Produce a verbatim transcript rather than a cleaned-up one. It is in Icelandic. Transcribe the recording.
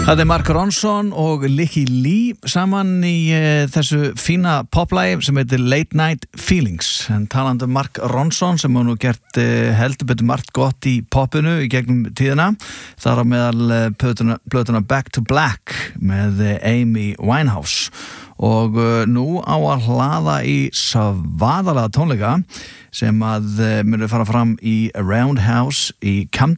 Það er Mark Ronson og Lykke Li saman í uh, þessu fína poplægi sem heitir Late Night Feelings. En talandi um Mark Ronson sem hefur nú gert uh, heldur betur margt gott í popinu í gegnum tíðina. Það er á meðal uh, plötuna, plötuna Back to Black með uh, Amy Winehouse. Og uh, nú á að hlaða í svaðalega tónleika sem að uh, munu fara fram í Roundhouse í Camden